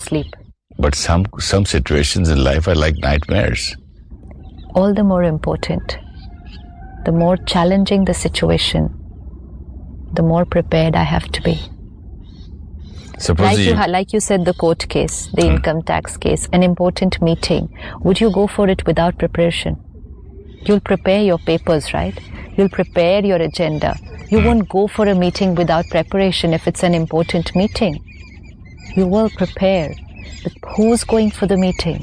sleep. But some situations in life are like nightmares. All the more important. The more challenging the situation, the more prepared I have to be. Suppose like you said, the court case, the income tax case, an important meeting. Would you go for it without preparation? You'll prepare your papers, right? You'll prepare your agenda. You won't go for a meeting without preparation if it's an important meeting. You will prepare. But who's going for the meeting?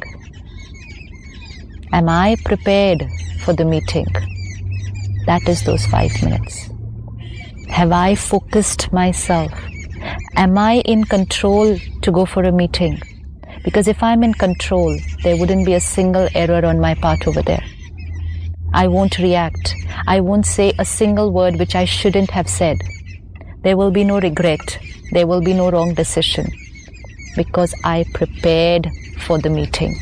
Am I prepared for the meeting? That is those 5 minutes. Have I focused myself? Am I in control to go for a meeting? Because if I'm in control, there wouldn't be a single error on my part over there. I won't react. I won't say a single word which I shouldn't have said. There will be no regret. There will be no wrong decision. Because I prepared for the meeting.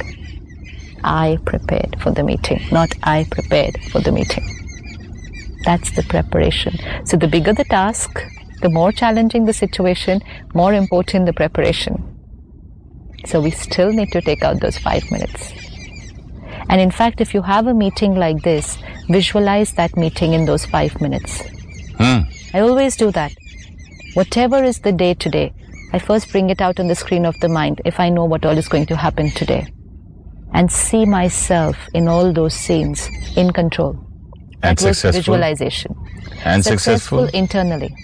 I prepared for the meeting, not I prepared for the meeting. That's the preparation. So the bigger the task, the more challenging the situation, more important the preparation. So we still need to take out those 5 minutes. And in fact, if you have a meeting like this, visualize that meeting in those 5 minutes. I always do that. Whatever is the day today, I first bring it out on the screen of the mind if I know what all is going to happen today. And see myself in all those scenes in control. And that was successful. Visualization. And successful internally.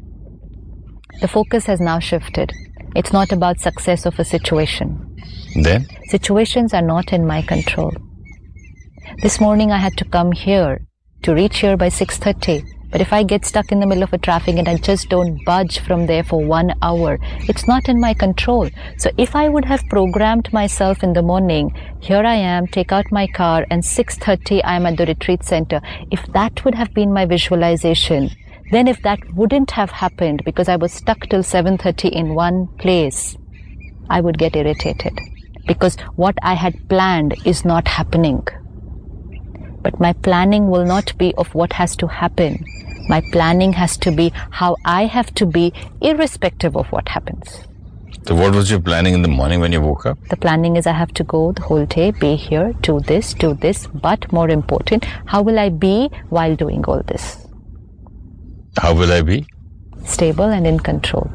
The focus has now shifted. It's not about success of a situation. Then? Situations are not in my control. This morning I had to come here to reach here by 6:30. But if I get stuck in the middle of a traffic and I just don't budge from there for 1 hour, it's not in my control. So if I would have programmed myself in the morning, here I am, take out my car, and 6:30 I am at the retreat center. If that would have been my visualization, then if that wouldn't have happened because I was stuck till 7:30 in one place, I would get irritated because what I had planned is not happening. But my planning will not be of what has to happen. My planning has to be how I have to be irrespective of what happens. So what was your planning in the morning when you woke up? The planning is I have to go the whole day, be here, do this, but more important, how will I be while doing all this? How will I be? Stable and in control.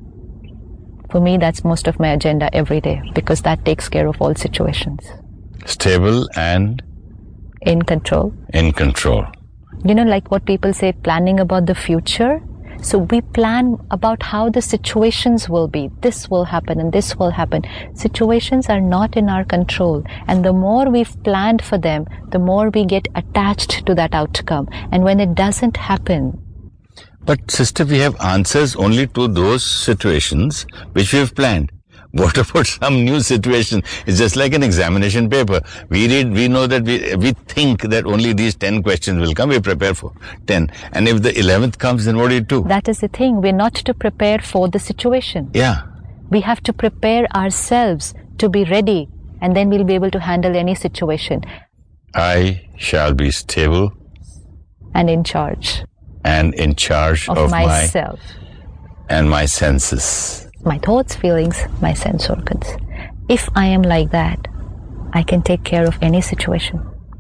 For me, that's most of my agenda every day because that takes care of all situations. Stable and? In control. In control. You know, like what people say, planning about the future. So we plan about how the situations will be. This will happen and this will happen. Situations are not in our control. And the more we've planned for them, the more we get attached to that outcome. And when it doesn't happen. But sister, we have answers only to those situations which we have planned. What about some new situation? It's just like an examination paper. We read, we know that we think that only these 10 questions will come. We prepare for 10. And if the 11th comes, then what do you do? That is the thing. We're not to prepare for the situation. Yeah. We have to prepare ourselves to be ready. And then we'll be able to handle any situation. I shall be stable. And in charge. And in charge of myself. And my senses. My thoughts, feelings, my sense organs. If I am like that, I can take care of any situation.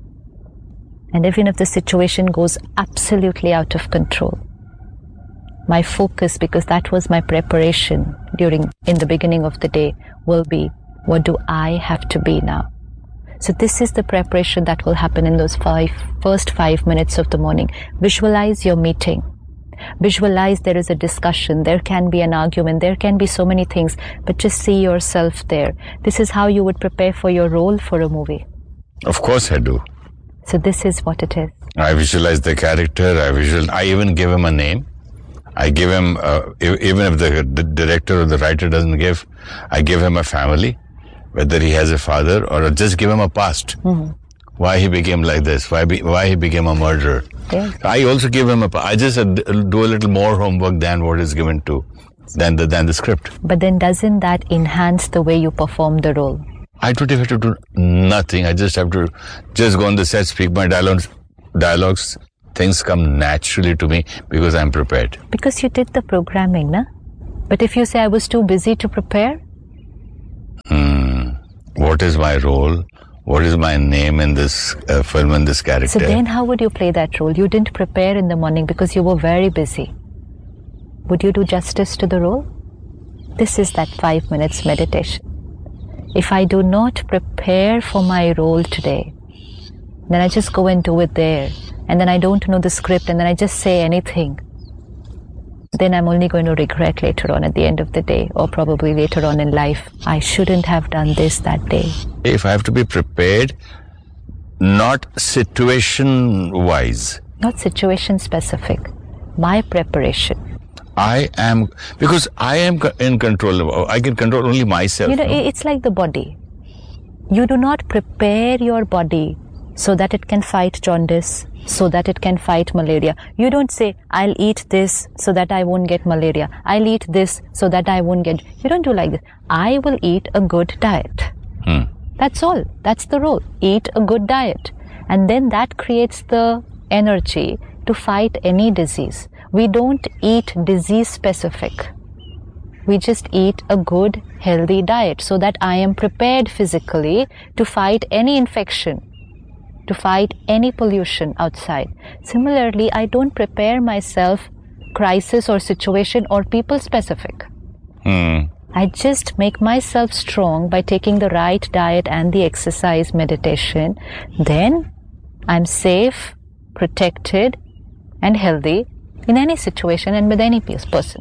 And even if the situation goes absolutely out of control, my focus, because that was my preparation in the beginning of the day, will be, what do I have to be now? So this is the preparation that will happen in those first 5 minutes of the morning. Visualize your meeting. Visualize there is a discussion, there can be an argument, there can be so many things, but just see yourself there. This is how you would prepare for your role for a movie. Of course I do. So this is what it is. I visualize the character, I even give him a name. I give him, even if the director or the writer doesn't give, I give him a family, whether he has a father or just give him a past. Mm-hmm. Why he became like this, why he became a murderer. Yeah. I also give him I just do a little more homework than what is given than the script. But then doesn't that enhance the way you perform the role? I don't have to do nothing. I just have to go on the set, speak my dialogues. Things come naturally to me because I'm prepared. Because you did the programming, na? But if you say I was too busy to prepare, what is my role? What is my name in this film and this character? So then how would you play that role? You didn't prepare in the morning because you were very busy. Would you do justice to the role? This is that 5 minutes meditation. If I do not prepare for my role today, then I just go and do it there, and then I don't know the script, and then I just say anything, then I'm only going to regret later on at the end of the day, or probably later on in life, I shouldn't have done this that day. If I have to be prepared, not situation-wise. Not situation-specific. My preparation. Because I am in control. I can control only myself. You know, it's like the body. You do not prepare your body so that it can fight jaundice, so that it can fight malaria. You don't say, I'll eat this so that I won't get malaria. I'll eat this so that I won't get... You don't do like this. I will eat a good diet. That's all. That's the role. Eat a good diet. And then that creates the energy to fight any disease. We don't eat disease specific. We just eat a good, healthy diet so that I am prepared physically to fight any infection, to fight any pollution outside. Similarly, I don't prepare myself crisis or situation or people specific. I just make myself strong by taking the right diet and the exercise, meditation. Then I'm safe, protected, and healthy in any situation and with any person.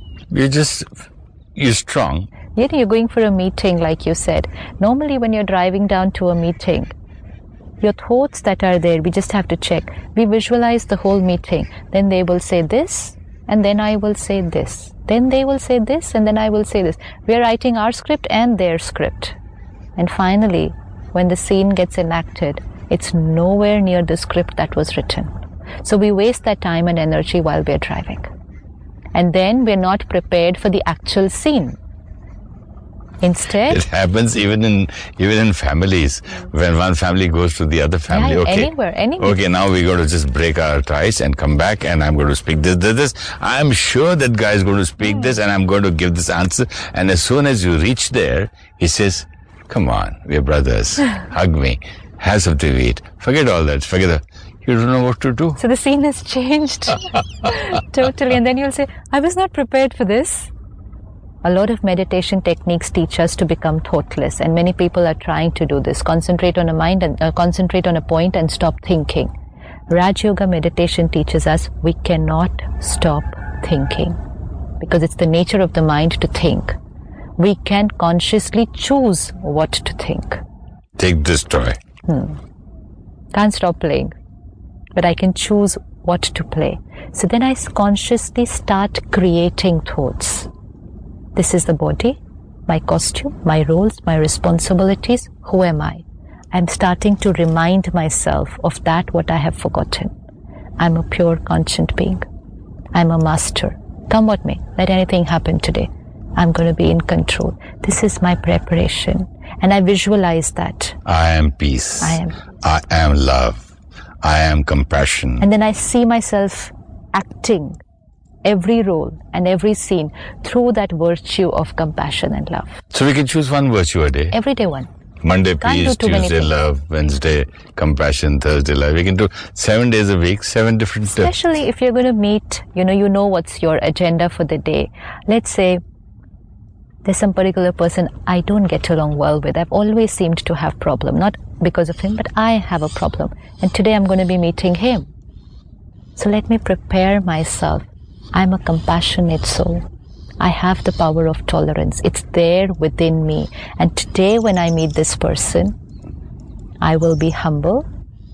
You're strong. You're going for a meeting, like you said. Normally when you're driving down to a meeting, your thoughts that are there, we just have to check. We visualize the whole meeting. Then they will say this, and then I will say this. Then they will say this, and then I will say this. We are writing our script and their script. And finally, when the scene gets enacted, it's nowhere near the script that was written. So we waste that time and energy while we're driving. And then we're not prepared for the actual scene. Instead, it happens even in families. When one family goes to the other family, anywhere. Okay, now we're going to just break our ties and come back, and I'm going to speak this. I'm sure that guy is going to speak this, and I'm going to give this answer. And as soon as you reach there, he says, "Come on, we're brothers. Hug me. Have something to eat. Forget all that. You don't know what to do." So the scene has changed totally, and then you'll say, "I was not prepared for this." A lot of meditation techniques teach us to become thoughtless, and many people are trying to do this. Concentrate on a mind and concentrate on a point and stop thinking. Raj Yoga meditation teaches us we cannot stop thinking because it's the nature of the mind to think. We can consciously choose what to think. Take this toy. Can't stop playing, but I can choose what to play. So then I consciously start creating thoughts. This is the body, my costume, my roles, my responsibilities. Who am I? I'm starting to remind myself of that what I have forgotten. I'm a pure conscient being. I'm a master. Come what may, let anything happen today. I'm going to be in control. This is my preparation. And I visualize that. I am peace. I am love. I am compassion. And then I see myself acting every role and every scene through that virtue of compassion and love. So we can choose one virtue a day? Every day one. Monday peace, Tuesday love, Wednesday compassion, Thursday love. We can do 7 days a week, 7 different... Especially if you're going to meet, you know what's your agenda for the day. Let's say there's some particular person I don't get along well with. I've always seemed to have problem. Not because of him, but I have a problem. And today I'm going to be meeting him. So let me prepare myself. I'm a compassionate soul. I have the power of tolerance. It's there within me. And today when I meet this person, I will be humble.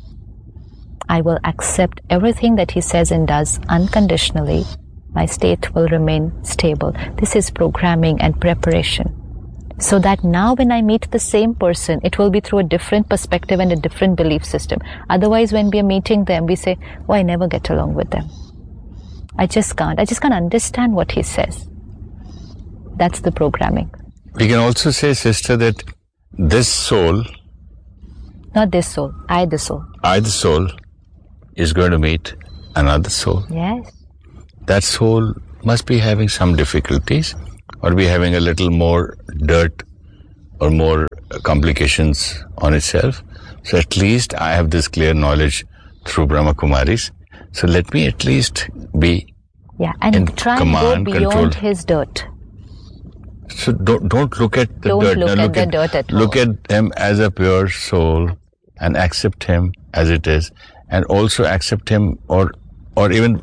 I will accept everything that he says and does unconditionally. My state will remain stable. This is programming and preparation. So that now when I meet the same person, it will be through a different perspective and a different belief system. Otherwise, when we are meeting them, we say, "Oh, I never get along with them. I just can't understand what he says." That's the programming. We can also say, sister, that this soul... Not this soul, I the soul. I the soul is going to meet another soul. Yes. That soul must be having some difficulties or be having a little more dirt or more complications on itself. So at least I have this clear knowledge through Brahma Kumaris. So let me at least be and try and go beyond his dirt. So don't look at the dirt. Look at the dirt at all. Look at him as a pure soul and accept him as it is, and also accept him or even,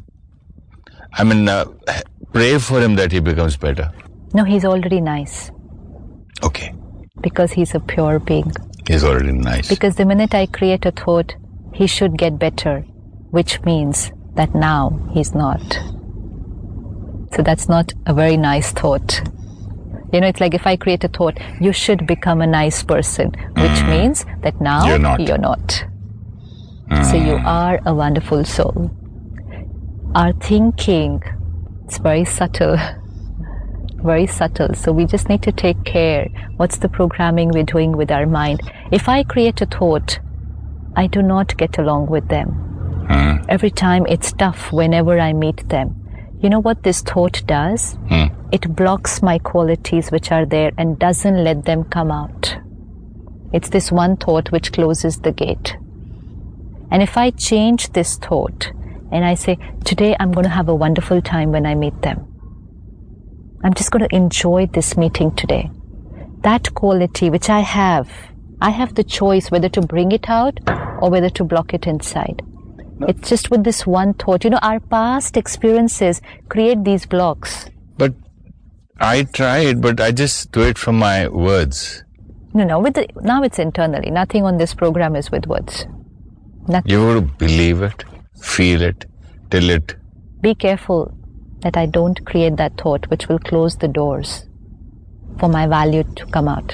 pray for him that he becomes better. No, he's already nice. Okay. Because he's a pure being. He's already nice. Because the minute I create a thought, he should get better, which means that now he's not. So that's not a very nice thought. It's like if I create a thought, you should become a nice person, which means that now you're not. So you are a wonderful soul. Our thinking, it's very subtle. Very subtle. So we just need to take care. What's the programming we're doing with our mind? If I create a thought, I do not get along with them. Every time it's tough whenever I meet them. You know what this thought does? It blocks my qualities which are there and doesn't let them come out. It's this one thought which closes the gate. And if I change this thought and I say, today I'm going to have a wonderful time when I meet them. I'm just going to enjoy this meeting today. That quality which I have the choice whether to bring it out or whether to block it inside. It's just with this one thought. Our past experiences create these blocks. But I tried, but I just do it from my words. No. Now it's internally. Nothing on this program is with words. Nothing. You have to believe it, feel it, till it. Be careful that I don't create that thought which will close the doors for my value to come out.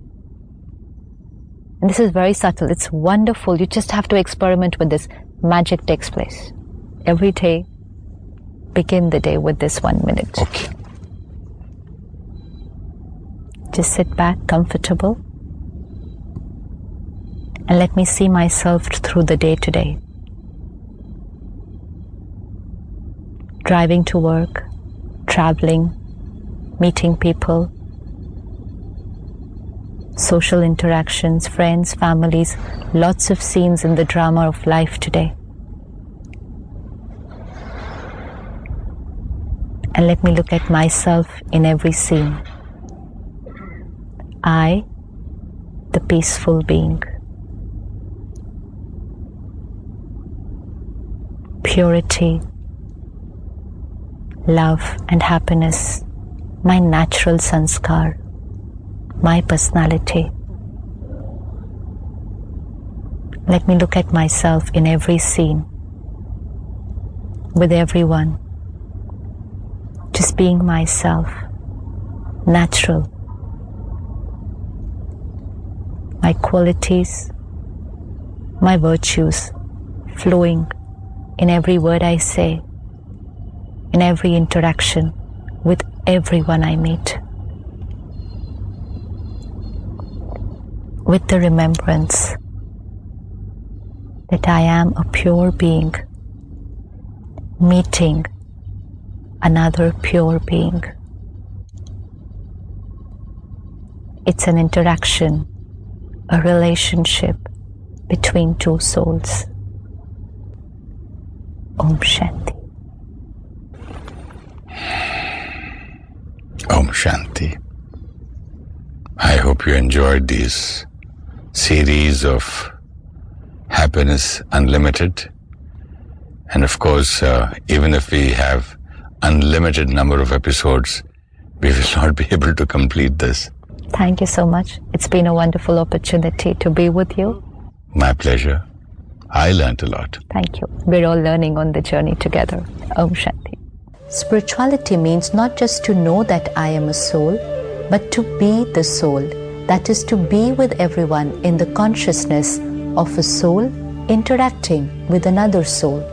And this is very subtle. It's wonderful. You just have to experiment with this. Magic takes place. Every day, begin the day with this 1 minute. Okay. Just sit back, comfortable, and let me see myself through the day today. Driving to work, traveling, meeting people, social interactions, friends, families, lots of scenes in the drama of life today. And let me look at myself in every scene. I, the peaceful being. Purity, love and happiness, my natural sanskar, my personality. Let me look at myself in every scene, with everyone, just being myself, natural. My qualities, my virtues flowing in every word I say, in every interaction with everyone I meet. With the remembrance that I am a pure being meeting another pure being. It's an interaction, a relationship between two souls. Om Shanti. Om Shanti. I hope you enjoyed these series of Happiness Unlimited. And of course, even if we have unlimited number of episodes, we will not be able to complete this. Thank you so much. It's been a wonderful opportunity to be with you. My pleasure. I learned a lot. Thank you. We're all learning on the journey together. Om Shanti. Spirituality means not just to know that I am a soul, but to be the soul. That is to be with everyone in the consciousness of a soul interacting with another soul.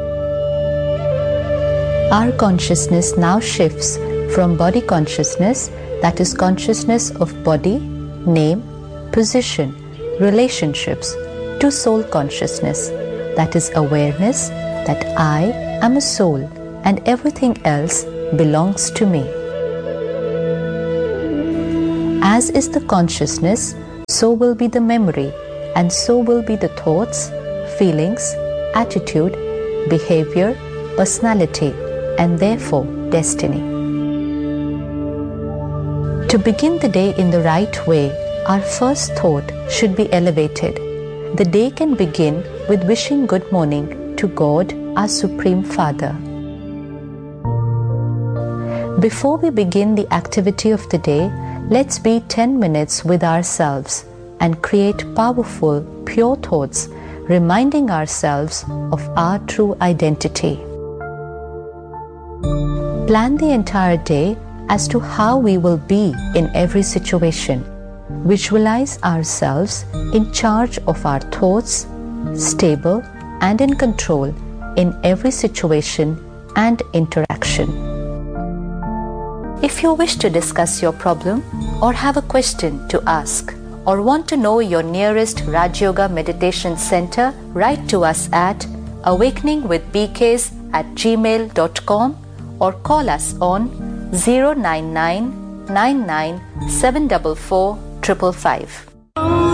Our consciousness now shifts from body consciousness, that is consciousness of body, name, position, relationships, to soul consciousness, that is awareness that I am a soul and everything else belongs to me. As is the consciousness, so will be the memory, and so will be the thoughts, feelings, attitude, behavior, personality, and therefore destiny. To begin the day in the right way, our first thought should be elevated. The day can begin with wishing good morning to God, our Supreme Father. Before we begin the activity of the day, let's be 10 minutes with ourselves and create powerful, pure thoughts, reminding ourselves of our true identity. Plan the entire day as to how we will be in every situation. Visualize ourselves in charge of our thoughts, stable and in control in every situation and interaction. If you wish to discuss your problem or have a question to ask or want to know your nearest Raj Yoga Meditation Center, write to us at awakeningwithbks@gmail.com or call us on 099 99 744 555.